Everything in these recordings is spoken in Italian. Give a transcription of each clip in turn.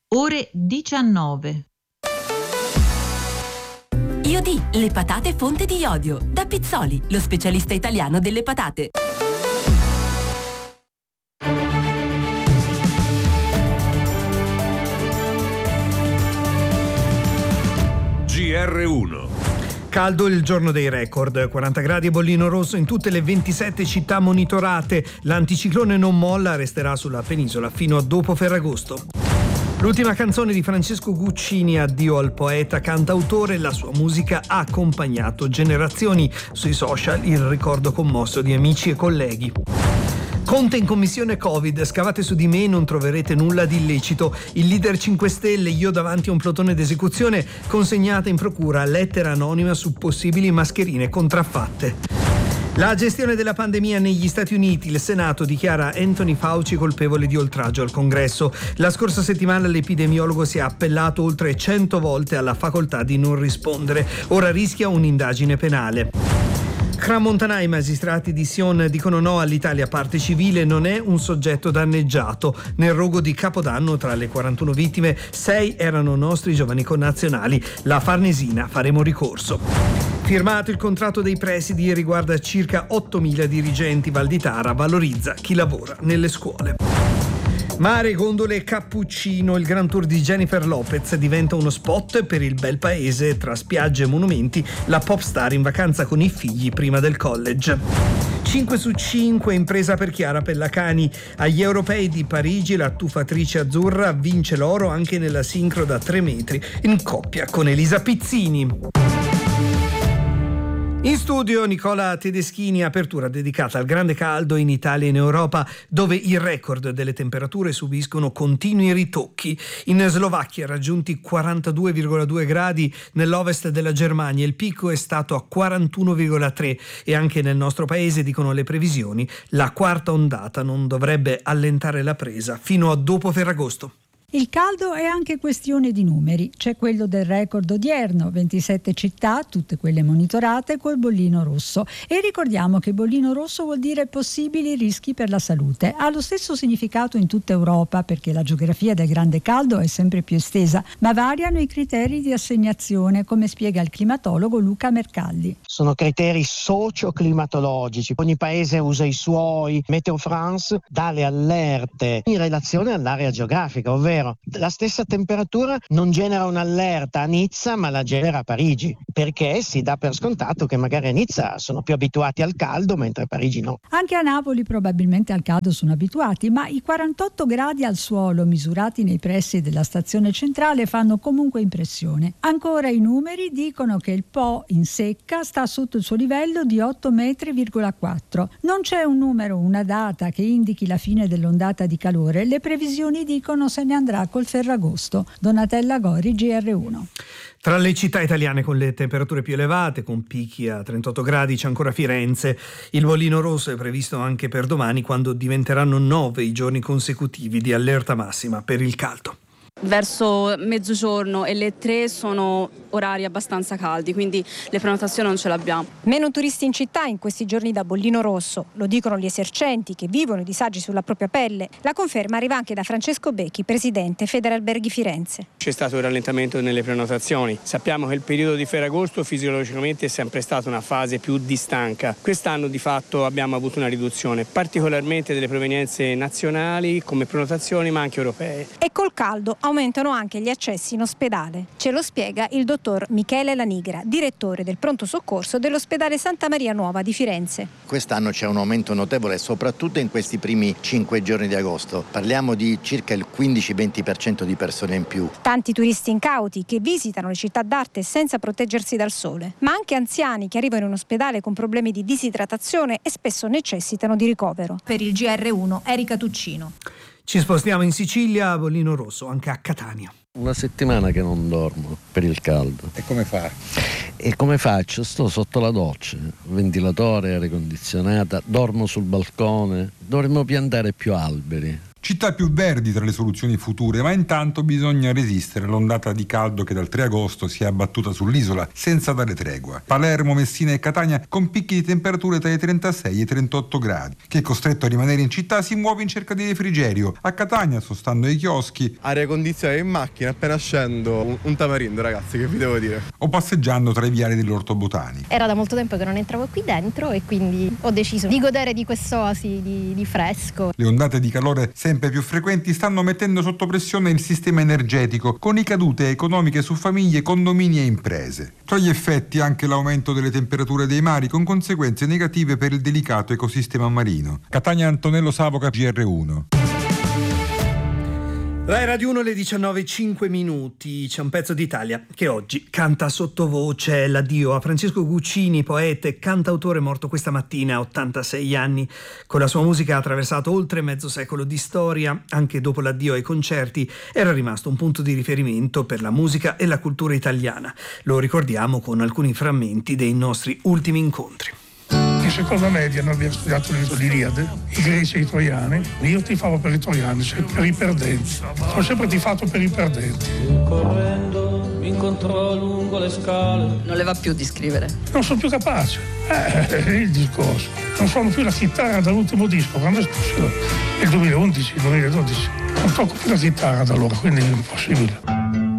ore 19. Iodì, le patate fonte di iodio. Da Pizzoli, lo specialista italiano delle patate. GR1. Caldo il giorno dei record, 40 gradi e bollino rosso in tutte le 27 città monitorate. L'anticiclone non molla, resterà sulla penisola fino a dopo Ferragosto. L'ultima canzone di Francesco Guccini, addio al poeta cantautore, la sua musica ha accompagnato generazioni. Sui social il ricordo commosso di amici e colleghi. Conte in commissione Covid, scavate su di me, non troverete nulla di illecito. Il leader 5 Stelle, io davanti a un plotone d'esecuzione, consegnata in procura lettera anonima su possibili mascherine contraffatte. La gestione della pandemia negli Stati Uniti, il Senato dichiara Anthony Fauci colpevole di oltraggio al Congresso. La scorsa settimana l'epidemiologo si è appellato oltre 100 volte alla facoltà di non rispondere. Ora rischia un'indagine penale. Crans-Montana, i magistrati di Sion dicono no all'Italia parte civile, non è un soggetto danneggiato. Nel rogo di Capodanno, tra le 41 vittime, 6 erano nostri giovani connazionali. La Farnesina, faremo ricorso. Firmato il contratto dei presidi, riguarda circa 8.000 dirigenti. Valditara valorizza chi lavora nelle scuole. Mare, gondole e cappuccino, il Grand Tour di Jennifer Lopez diventa uno spot per il bel paese. Tra spiagge e monumenti, la pop star in vacanza con i figli prima del college. 5 su 5 impresa per Chiara Pellacani. Agli europei di Parigi la tuffatrice azzurra vince l'oro anche nella sincro da 3 metri in coppia con Elisa Pizzini. In studio Nicola Tedeschini, apertura dedicata al grande caldo in Italia e in Europa, dove i record delle temperature subiscono continui ritocchi. In Slovacchia raggiunti 42,2 gradi, nell'ovest della Germania il picco è stato a 41,3 e anche nel nostro paese, dicono le previsioni, la quarta ondata non dovrebbe allentare la presa fino a dopo Ferragosto. Il caldo è anche questione di numeri. C'è quello del record odierno, 27 città, tutte quelle monitorate col bollino rosso. E ricordiamo che bollino rosso vuol dire possibili rischi per la salute. Ha lo stesso significato in tutta Europa perché la geografia del grande caldo è sempre più estesa, ma variano i criteri di assegnazione, come spiega il climatologo Luca Mercalli. Sono criteri socio-climatologici. Ogni paese usa i suoi. Meteo France dà le allerte in relazione all'area geografica, ovvero la stessa temperatura non genera un'allerta a Nizza ma la genera a Parigi, perché si dà per scontato che magari a Nizza sono più abituati al caldo mentre a Parigi no. Anche a Napoli probabilmente al caldo sono abituati, ma i 48 gradi al suolo misurati nei pressi della stazione centrale fanno comunque impressione. Ancora i numeri dicono che il Po in secca sta sotto il suo livello di 8,4 metri. Non c'è un numero, una data che indichi la fine dell'ondata di calore. Le previsioni dicono se ne andrà col Ferragosto. Donatella Gori, GR1. Tra le città italiane con le temperature più elevate, con picchi a 38 gradi, c'è ancora Firenze. Il bollino rosso è previsto anche per domani, quando diventeranno 9 i giorni consecutivi di allerta massima per il caldo. Verso mezzogiorno e le 3 sono orari abbastanza caldi, quindi le prenotazioni non ce l'abbiamo. Meno turisti in città in questi giorni da bollino rosso, lo dicono gli esercenti che vivono i disagi sulla propria pelle. La conferma arriva anche da Francesco Becchi, presidente Federalberghi Firenze. C'è stato un rallentamento nelle prenotazioni. Sappiamo che il periodo di Ferragosto fisiologicamente è sempre stata una fase più distanca. Quest'anno di fatto abbiamo avuto una riduzione, particolarmente delle provenienze nazionali come prenotazioni ma anche europee. E col caldo aumentano anche gli accessi in ospedale. Ce lo spiega il dottor Michele Lanigra, direttore del pronto soccorso dell'ospedale Santa Maria Nuova di Firenze. Quest'anno c'è un aumento notevole, soprattutto in questi primi 5 giorni di agosto. Parliamo di circa il 15-20% di persone in più. Tanti turisti incauti che visitano le città d'arte senza proteggersi dal sole, ma anche anziani che arrivano in ospedale con problemi di disidratazione e spesso necessitano di ricovero. Per il GR1, Erika Tuccino. Ci spostiamo in Sicilia, bollino rosso anche a Catania. Una settimana che non dormo per il caldo. E come fa? E come faccio? Sto sotto la doccia, ventilatore, aria condizionata, dormo sul balcone. Dovremmo piantare più alberi. Città più verdi tra le soluzioni future, ma intanto bisogna resistere all'ondata di caldo che dal 3 agosto si è abbattuta sull'isola senza dare tregua. Palermo, Messina e Catania con picchi di temperature tra i 36 e i 38 gradi. Chi è costretto a rimanere in città si muove in cerca di refrigerio. A Catania, sostando ai chioschi, aria condizionata in macchina, appena scendo un tamarindo, ragazzi, che vi devo dire? O passeggiando tra i viali dell'Orto Botanico. Era da molto tempo che non entravo qui dentro e quindi ho deciso di godere di quest'oasi di fresco. Le ondate di calore sempre più frequenti stanno mettendo sotto pressione il sistema energetico, con ricadute economiche su famiglie, condomini e imprese. Tra gli effetti anche l'aumento delle temperature dei mari, con conseguenze negative per il delicato ecosistema marino. Catania, Antonello Savoca, GR1. Rai Radio 1, le 19:05. C'è un pezzo d'Italia che oggi canta sottovoce l'addio a Francesco Guccini, poeta e cantautore morto questa mattina a 86 anni. Con la sua musica ha attraversato oltre mezzo secolo di storia. Anche dopo l'addio ai concerti era rimasto un punto di riferimento per la musica e la cultura italiana. Lo ricordiamo con alcuni frammenti dei nostri ultimi incontri. In seconda media noi abbiamo studiato l'Iliade, i greci e i troiani. Io tifavo per i troiani, cioè per i perdenti. Ho sempre tifato per i perdenti. Correndo mi incontrò lungo le scale. Non le va più di scrivere? Non sono più capace. È il discorso. Non suono più la chitarra dall'ultimo disco, quando è successo? Nel 2011, 2012. Non tocco più la chitarra da allora, quindi è impossibile.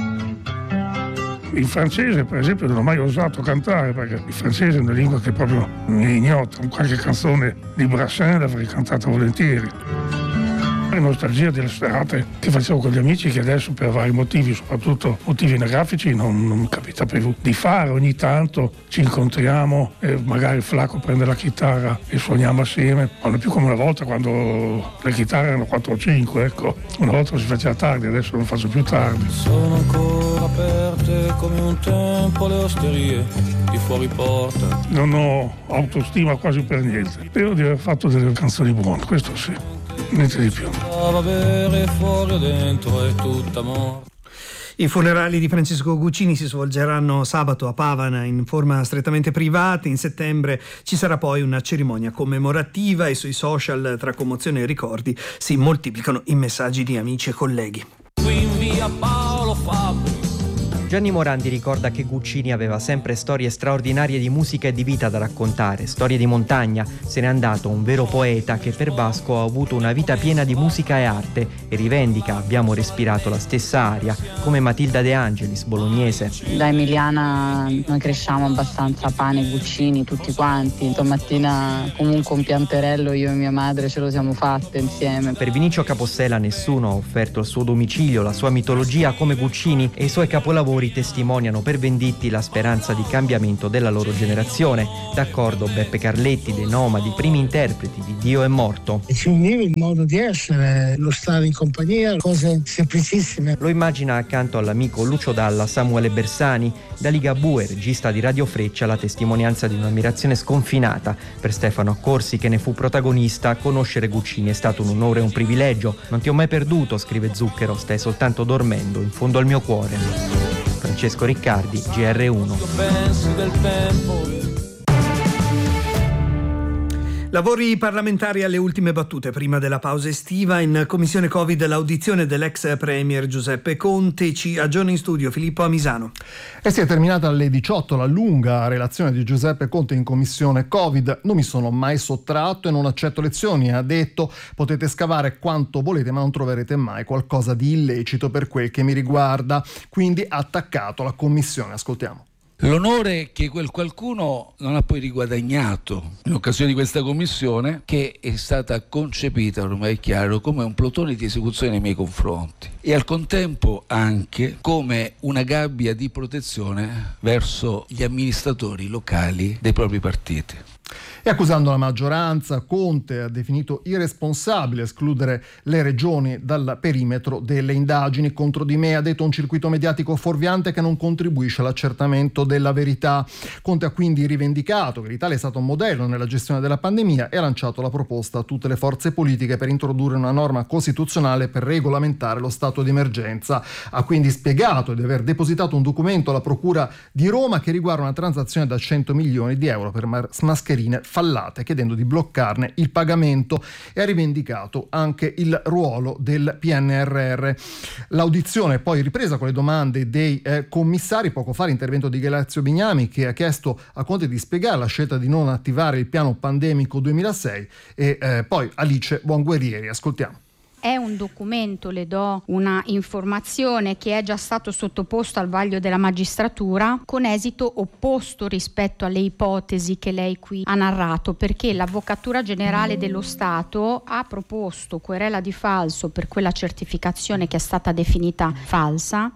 In francese, per esempio, non ho mai osato cantare perché il francese è una lingua che proprio mi ignota. Qualche canzone di Brassens l'avrei cantata volentieri. La nostalgia delle serate che facevo con gli amici, che adesso per vari motivi, soprattutto motivi anagrafici, non mi capita più di fare. Ogni tanto ci incontriamo e magari Flacco prende la chitarra e suoniamo assieme. Non è più come una volta quando le chitarre erano 4 o 5, ecco. Una volta si faceva tardi, adesso non faccio più tardi. Sono ancora aperte come un tempo le osterie di fuori porta. Non ho autostima quasi per niente. Spero di aver fatto delle canzoni buone, questo sì. Niente di più. I funerali di Francesco Guccini si svolgeranno sabato a Pavana in forma strettamente privata. In settembre ci sarà poi una cerimonia commemorativa e sui social, tra commozione e ricordi, si moltiplicano i messaggi di amici e colleghi. Qui in via Paolo Fabri. Gianni Morandi ricorda che Guccini aveva sempre storie straordinarie di musica e di vita da raccontare, storie di montagna. Se n'è andato un vero poeta che per Vasco ha avuto una vita piena di musica e arte e rivendica abbiamo respirato la stessa aria, come Matilda De Angelis, bolognese. Da emiliana noi cresciamo abbastanza pane Guccini tutti quanti. Domattina comunque un pianterello io e mia madre ce lo siamo fatte insieme. Per Vinicio Capossela nessuno ha offerto il suo domicilio, la sua mitologia come Guccini, e i suoi capolavori testimoniano per Venditti la speranza di cambiamento della loro generazione. D'accordo Beppe Carletti, dei Nomadi, primi interpreti di Dio è morto. E ci univa il modo di essere, lo stare in compagnia, cose semplicissime. Lo immagina accanto all'amico Lucio Dalla Samuele Bersani. Da Ligabue, regista di Radio Freccia, la testimonianza di un'ammirazione sconfinata. Per Stefano Accorsi, che ne fu protagonista, conoscere Guccini è stato un onore e un privilegio. Non ti ho mai perduto, scrive Zucchero, stai soltanto dormendo in fondo al mio cuore. Francesco Riccardi, GR1. Lavori parlamentari alle ultime battute prima della pausa estiva. In commissione Covid l'audizione dell'ex premier Giuseppe Conte. Ci aggiorna in studio Filippo Amisano. Si è terminata alle 18 la lunga relazione di Giuseppe Conte in commissione Covid. Non mi sono mai sottratto e non accetto lezioni, ha detto. Potete scavare quanto volete ma non troverete mai qualcosa di illecito per quel che mi riguarda. Quindi ha attaccato la commissione. Ascoltiamo. L'onore che quel qualcuno non ha poi riguadagnato in occasione di questa commissione, che è stata concepita, ormai è chiaro, come un plotone di esecuzione nei miei confronti e al contempo anche come una gabbia di protezione verso gli amministratori locali dei propri partiti. E accusando la maggioranza, Conte ha definito irresponsabile escludere le regioni dal perimetro delle indagini. Contro di me, ha detto, un circuito mediatico fuorviante che non contribuisce all'accertamento della verità. Conte ha quindi rivendicato che l'Italia è stato un modello nella gestione della pandemia e ha lanciato la proposta a tutte le forze politiche per introdurre una norma costituzionale per regolamentare lo stato di emergenza. Ha quindi spiegato di aver depositato un documento alla Procura di Roma che riguarda una transazione da 100 milioni di euro per mascherine mascherine fallate, chiedendo di bloccarne il pagamento, e ha rivendicato anche il ruolo del PNRR. L'audizione è poi ripresa con le domande dei commissari. Poco fa l'intervento di Ghelazio Bignami, che ha chiesto a Conte di spiegare la scelta di non attivare il piano pandemico 2006, e poi Alice Buonguerrieri. Ascoltiamo. È un documento, le do una informazione, che è già stato sottoposto al vaglio della magistratura con esito opposto rispetto alle ipotesi che lei qui ha narrato, perché l'Avvocatura Generale dello Stato ha proposto querela di falso per quella certificazione che è stata definita falsa.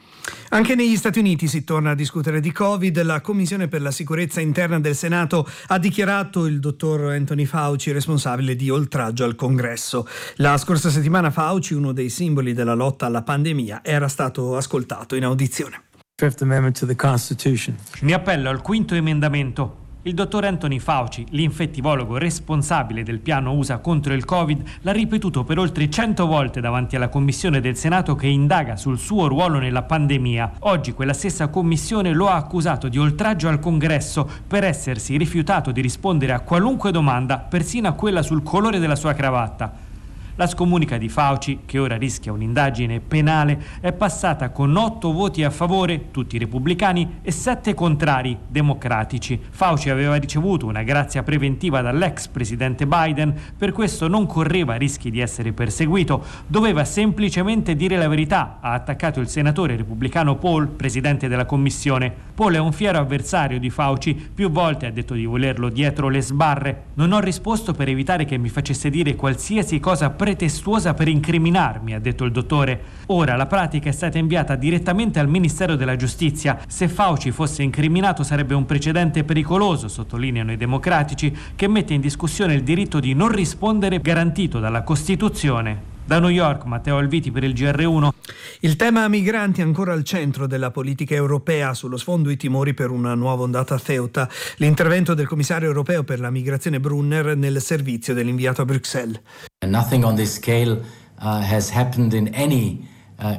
Anche negli Stati Uniti si torna a discutere di Covid. La Commissione per la sicurezza interna del Senato ha dichiarato il dottor Anthony Fauci responsabile di oltraggio al Congresso. La scorsa settimana Fauci, uno dei simboli della lotta alla pandemia, era stato ascoltato in audizione. Fifth Amendment to the Constitution. Mi appello al quinto emendamento. Il dottor Anthony Fauci, l'infettivologo responsabile del piano USA contro il Covid, l'ha ripetuto per oltre 100 volte davanti alla commissione del Senato che indaga sul suo ruolo nella pandemia. Oggi quella stessa commissione lo ha accusato di oltraggio al Congresso per essersi rifiutato di rispondere a qualunque domanda, persino a quella sul colore della sua cravatta. La scomunica di Fauci, che ora rischia un'indagine penale, è passata con 8 voti a favore, tutti repubblicani, e 7 contrari, democratici. Fauci aveva ricevuto una grazia preventiva dall'ex presidente Biden, per questo non correva rischi di essere perseguito, doveva semplicemente dire la verità, ha attaccato il senatore repubblicano Paul, presidente della commissione. Paul è un fiero avversario di Fauci, più volte ha detto di volerlo dietro le sbarre. Non ho risposto per evitare che mi facesse dire qualsiasi cosa pretestuosa per incriminarmi, ha detto il dottore. Ora la pratica è stata inviata direttamente al Ministero della Giustizia. Se Fauci fosse incriminato sarebbe un precedente pericoloso, sottolineano i democratici, che mette in discussione il diritto di non rispondere garantito dalla Costituzione. Da New York, Matteo Alviti per il GR1. Il tema migranti è ancora al centro della politica europea, sullo sfondo i timori per una nuova ondata a Ceuta. L'intervento del commissario europeo per la migrazione Brunner nel servizio dell'inviato a Bruxelles. Nothing on this scale has happened in any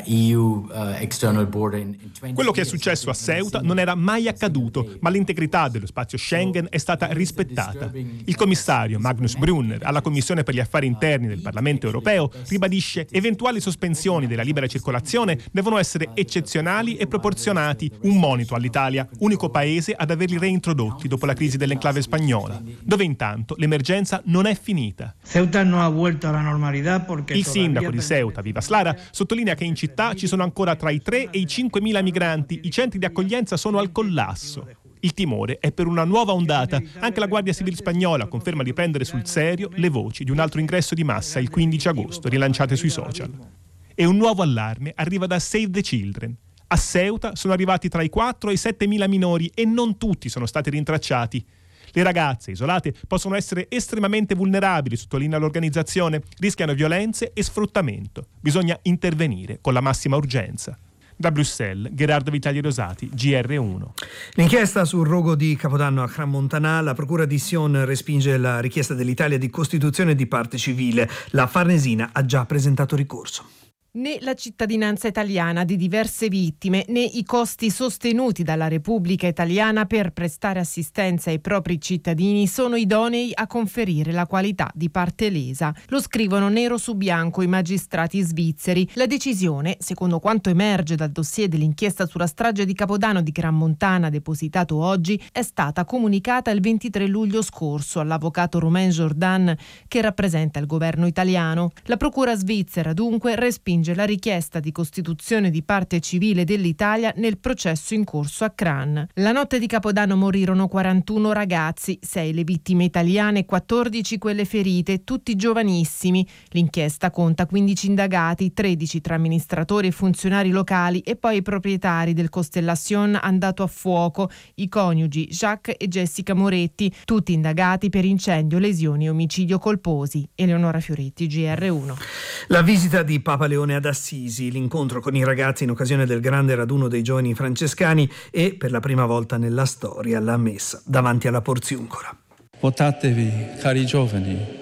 EU external border. Quello che è successo a Ceuta non era mai accaduto, ma l'integrità dello spazio Schengen è stata rispettata. Il commissario Magnus Brunner alla Commissione per gli affari interni del Parlamento europeo ribadisce: eventuali sospensioni della libera circolazione devono essere eccezionali e proporzionati. Un monito all'Italia, unico paese ad averli reintrodotti dopo la crisi dell'enclave spagnola, dove intanto l'emergenza non è finita. Ceuta non ha vuelto alla normalità perché il sindaco di Ceuta, Vivas Lara, sottolinea che in città ci sono ancora tra i 3 e i 5.000 migranti, i centri di accoglienza sono al collasso. Il timore è per una nuova ondata. Anche la Guardia Civile spagnola conferma di prendere sul serio le voci di un altro ingresso di massa il 15 agosto, rilanciate sui social. E un nuovo allarme arriva da Save the Children. A Ceuta sono arrivati tra i 4 e i 7.000 minori e non tutti sono stati rintracciati. Le ragazze isolate possono essere estremamente vulnerabili, sottolinea l'organizzazione, rischiano violenze e sfruttamento. Bisogna intervenire con la massima urgenza. Da Bruxelles, Gerardo Vitali Rosati, GR1. L'inchiesta sul rogo di Capodanno a Crans-Montana, la procura di Sion respinge la richiesta dell'Italia di costituzione di parte civile. La Farnesina ha già presentato ricorso. Né la cittadinanza italiana di diverse vittime, né i costi sostenuti dalla Repubblica Italiana per prestare assistenza ai propri cittadini sono idonei a conferire la qualità di parte lesa. Lo scrivono nero su bianco i magistrati svizzeri. La decisione, secondo quanto emerge dal dossier dell'inchiesta sulla strage di Capodanno di Crans-Montana depositato oggi, è stata comunicata il 23 luglio scorso all'avvocato Romain Jordan, che rappresenta il governo italiano. La procura svizzera dunque respinge la richiesta di costituzione di parte civile dell'Italia nel processo in corso a Crans. La notte di Capodanno morirono 41 ragazzi, 6 le vittime italiane, 14 quelle ferite, tutti giovanissimi. L'inchiesta conta 15 indagati, 13 tra amministratori e funzionari locali e poi i proprietari del Constellation andato a fuoco, i coniugi Jacques e Jessica Moretti, tutti indagati per incendio, lesioni e omicidio colposi. Eleonora Fioretti, GR1. La visita di Papa Leone ad Assisi, l'incontro con i ragazzi in occasione del grande raduno dei giovani francescani e, per la prima volta nella storia, la messa davanti alla Porziuncula. Votatevi, cari giovani,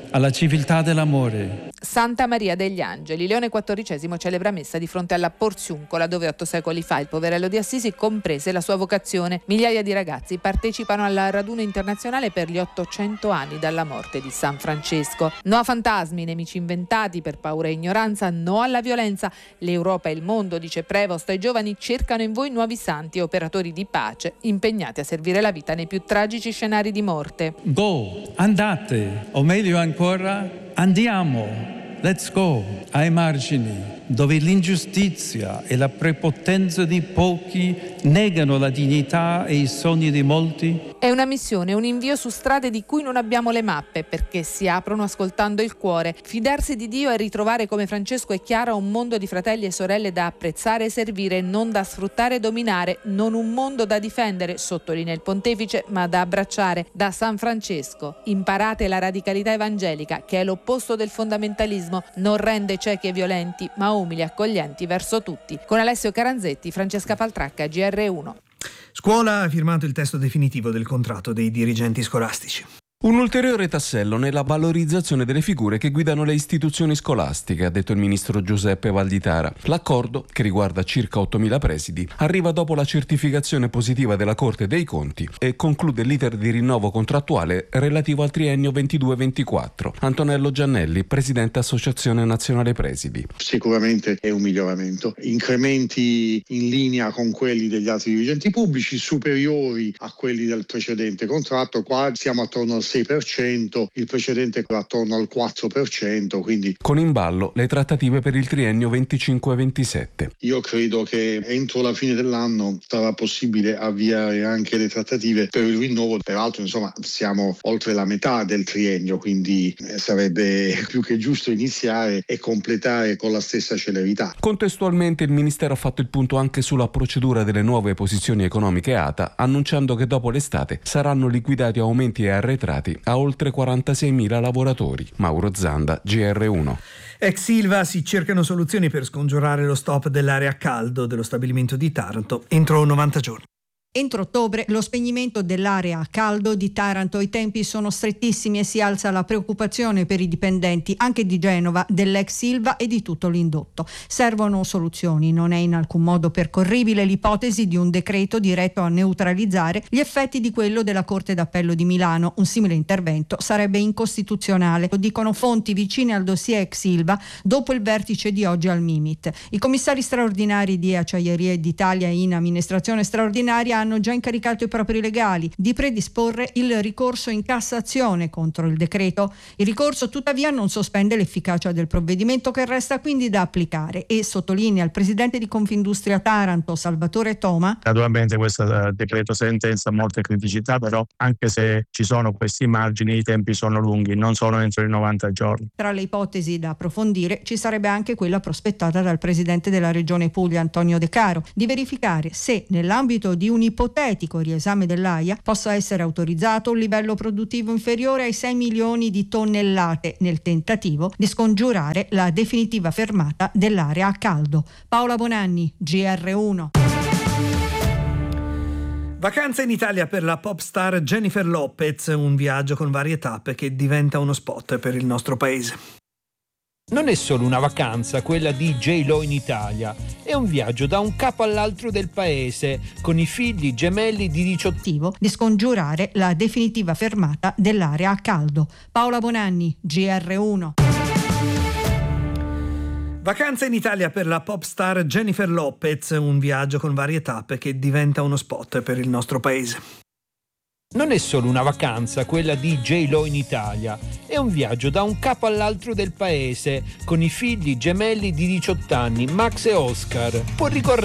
alla civiltà dell'amore. Santa Maria degli Angeli. Leone XIV celebra messa di fronte alla Porziuncola, dove 8 secoli fa il poverello di Assisi comprese la sua vocazione. Migliaia di ragazzi partecipano al raduno internazionale per gli 800 anni dalla morte di San Francesco. No a fantasmi, nemici inventati per paura e ignoranza, no alla violenza. L'Europa e il mondo, dice Prevost, ai giovani cercano in voi nuovi santi e operatori di pace, impegnati a servire la vita nei più tragici scenari di morte. Go, andate, o meglio ancora, andiamo. Let's go ai margini, dove l'ingiustizia e la prepotenza di pochi negano la dignità e i sogni di molti. È una missione, un invio su strade di cui non abbiamo le mappe, perché si aprono ascoltando il cuore. Fidarsi di Dio e ritrovare come Francesco e Chiara un mondo di fratelli e sorelle da apprezzare e servire, non da sfruttare e dominare, non un mondo da difendere, sottolinea il pontefice, ma da abbracciare. Da San Francesco, imparate la radicalità evangelica, che è l'opposto del fondamentalismo. Non rende ciechi e violenti, ma umili e accoglienti verso tutti. Con Alessio Caranzetti, Francesca Faltracca, GR1. Scuola ha firmato il testo definitivo del contratto dei dirigenti scolastici. Un ulteriore tassello nella valorizzazione delle figure che guidano le istituzioni scolastiche, ha detto il ministro Giuseppe Valditara. L'accordo, che riguarda circa 8.000 presidi, arriva dopo la certificazione positiva della Corte dei Conti e conclude l'iter di rinnovo contrattuale relativo al triennio 22-24. Antonello Giannelli, presidente Associazione Nazionale Presidi. Sicuramente è un miglioramento. Incrementi in linea con quelli degli altri dirigenti pubblici, superiori a quelli del precedente contratto. Qua siamo attorno al 6%, il precedente era attorno al 4%, quindi con in ballo le trattative per il triennio 25-27. Io credo che entro la fine dell'anno sarà possibile avviare anche le trattative per il rinnovo. Peraltro, insomma, siamo oltre la metà del triennio, quindi sarebbe più che giusto iniziare e completare con la stessa celerità. Contestualmente il Ministero ha fatto il punto anche sulla procedura delle nuove posizioni economiche ATA, annunciando che dopo l'estate saranno liquidati aumenti e arretrati a oltre 46.000 lavoratori. Mauro Zanda, GR1. Ex Ilva si cercano soluzioni per scongiurare lo stop dell'area a caldo dello stabilimento di Taranto entro 90 giorni. Entro ottobre lo spegnimento dell'area a caldo di Taranto. I tempi sono strettissimi e si alza la preoccupazione per i dipendenti anche di Genova, dell'ex Ilva e di tutto l'indotto. Servono soluzioni. Non è in alcun modo percorribile l'ipotesi di un decreto diretto a neutralizzare gli effetti di quello della Corte d'Appello di Milano. Un simile intervento sarebbe incostituzionale, lo dicono fonti vicine al dossier ex Ilva dopo il vertice di oggi al Mimit. I commissari straordinari di Acciaierie d'Italia in amministrazione straordinaria hanno già incaricato i propri legali di predisporre il ricorso in Cassazione contro il decreto. Il ricorso tuttavia non sospende l'efficacia del provvedimento, che resta quindi da applicare, e sottolinea il presidente di Confindustria Taranto, Salvatore Toma. Naturalmente questo decreto sentenza ha molte criticità, però anche se ci sono questi margini i tempi sono lunghi, non sono entro i 90 giorni. Tra le ipotesi da approfondire ci sarebbe anche quella prospettata dal presidente della Regione Puglia, Antonio De Caro, di verificare se nell'ambito di un ipotetico riesame dell'AIA possa essere autorizzato un livello produttivo inferiore ai 6 milioni di tonnellate, nel tentativo di scongiurare la definitiva fermata dell'area a caldo. Paola Bonanni, GR1. Vacanza in Italia per la pop star Jennifer Lopez, un viaggio con varie tappe che diventa uno spot per il nostro paese. Non è solo una vacanza quella di J-Lo in Italia, è un viaggio da un capo all'altro del paese, con i figli gemelli di 18 di scongiurare la definitiva fermata dell'area a caldo. Paola Bonanni, GR1. Vacanza in Italia per la pop star Jennifer Lopez, un viaggio con varie tappe che diventa uno spot per il nostro paese. Non è solo una vacanza quella di J-Lo in Italia, è un viaggio da un capo all'altro del paese, con i figli gemelli di 18 anni, Max e Oscar. Può ricordare